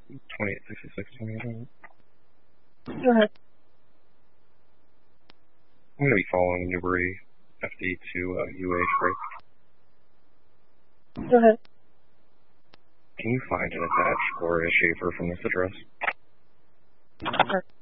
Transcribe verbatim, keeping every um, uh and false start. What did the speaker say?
twenty-eight sixty-six, twenty-eight. Go ahead. I'm going to be following Newbury F D to uh, U H break. Go ahead. Can you find an attached Gloria Schaefer from this address? Sure.